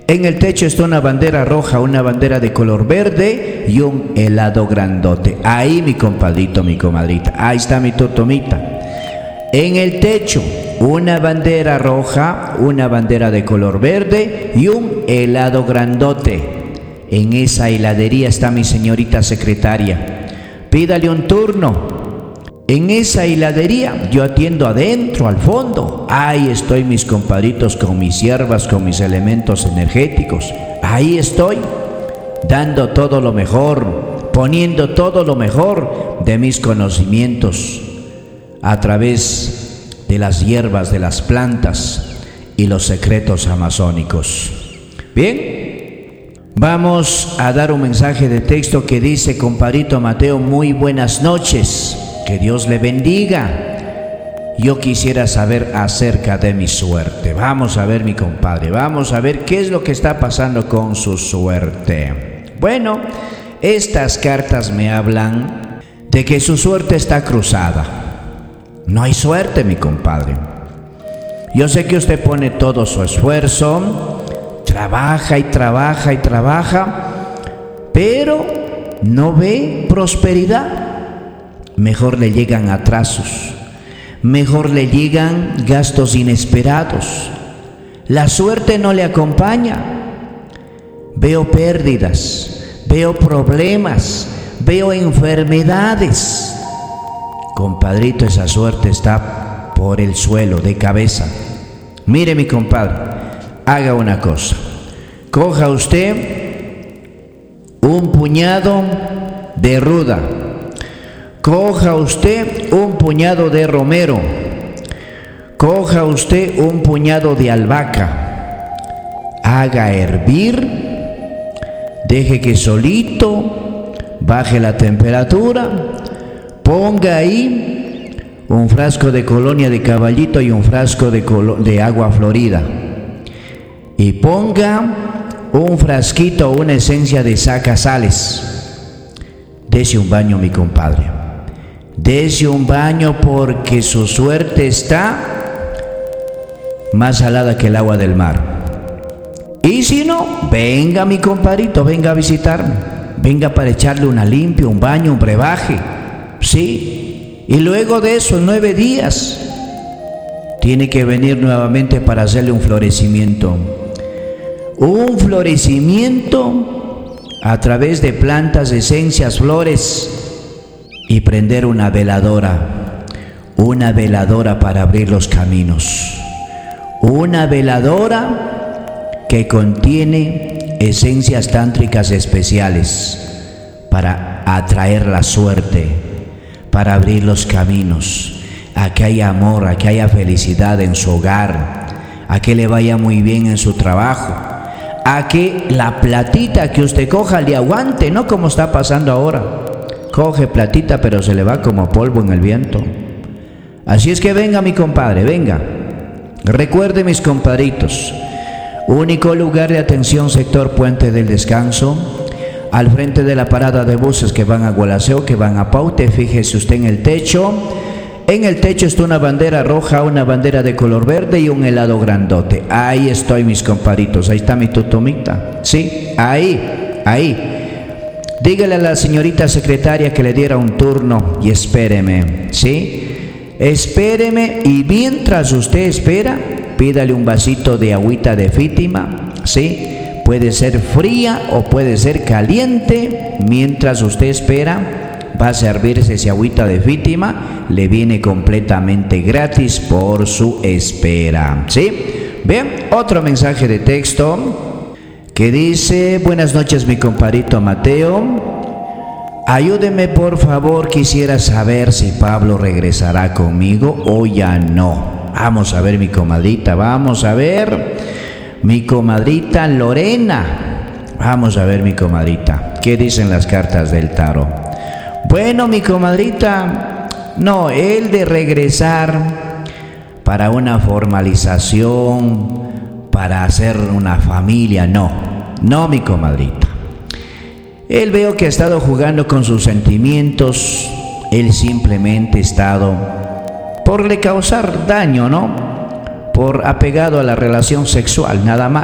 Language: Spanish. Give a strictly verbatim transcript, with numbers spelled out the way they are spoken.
En el techo está una bandera roja, una bandera de color verde y un helado grandote. Ahí, mi compadrito, mi comadrita. Ahí está mi totomita. En el techo, una bandera roja, una bandera de color verde y un helado grandote. En esa heladería está mi señorita secretaria. Pídale un turno. En esa heladería yo atiendo adentro, al fondo. Ahí estoy, mis compadritos, con mis hierbas, con mis elementos energéticos. Ahí estoy, dando todo lo mejor, poniendo todo lo mejor de mis conocimientos a través de las hierbas, de las plantas y los secretos amazónicos. Bien, vamos a dar un mensaje de texto que dice: compadrito Mateo, muy buenas noches. Que Dios le bendiga. Yo quisiera saber acerca de mi suerte. Vamos a ver, mi compadre, vamos a ver qué es lo que está pasando con su suerte. Bueno, estas cartas me hablan de que su suerte está cruzada. No hay suerte, mi compadre. Yo sé que usted pone todo su esfuerzo, trabaja y trabaja y trabaja, pero no ve prosperidad. Mejor le llegan atrasos, mejor le llegan gastos inesperados. La suerte no le acompaña. Veo pérdidas, veo problemas, veo enfermedades. Compadrito, esa suerte está por el suelo, de cabeza. Mire, mi compadre, haga una cosa. Coja usted un puñado de ruda. Coja usted un puñado de romero, coja usted un puñado de albahaca, haga hervir, deje que solito baje la temperatura, ponga ahí un frasco de colonia de caballito y un frasco de, de agua florida, y ponga un frasquito o una esencia de sacasales. Dese un baño, mi compadre. Dese un baño, porque su suerte está más salada que el agua del mar. Y si no, venga, mi compadrito, venga a visitarme. Venga para echarle una limpia, un baño, un brebaje. Sí. Y luego de esos nueve días, tiene que venir nuevamente para hacerle un florecimiento. Un florecimiento a través de plantas, esencias, flores. Y prender una veladora, una veladora para abrir los caminos, una veladora que contiene esencias tántricas especiales para atraer la suerte, para abrir los caminos, a que haya amor, a que haya felicidad en su hogar, a que le vaya muy bien en su trabajo, a que la platita que usted coja le aguante, no como está pasando ahora. Coge platita, pero se le va como polvo en el viento. Así es que venga, mi compadre, venga. Recuerde, mis compadritos, único lugar de atención, sector Puente del Descanso, al frente de la parada de buses que van a Gualaceo, que van a Paute. Fíjese usted en el techo. En el techo está una bandera roja, una bandera de color verde y un helado grandote. Ahí estoy, mis compadritos. Ahí está mi tutumita. Sí, ahí, ahí. Dígale a la señorita secretaria que le diera un turno y espéreme, ¿sí? Espéreme, y mientras usted espera, pídale un vasito de agüita de Fítima, ¿sí? Puede ser fría o puede ser caliente. Mientras usted espera, va a servirse ese agüita de Fítima, le viene completamente gratis por su espera, ¿sí? Bien, otro mensaje de texto que dice: buenas noches, mi compadrito Mateo, ayúdeme por favor, quisiera saber si Pablo regresará conmigo o ya no. Vamos a ver, mi comadrita, vamos a ver, mi comadrita Lorena, vamos a ver, mi comadrita, ¿qué dicen las cartas del tarot? Bueno, mi comadrita, no, él de regresar para una formalización, para hacer una familia, no, no, mi comadrita. Él veo que ha estado jugando con sus sentimientos. Él simplemente ha estado por le causar daño, ¿no? Por apegado a la relación sexual, nada más.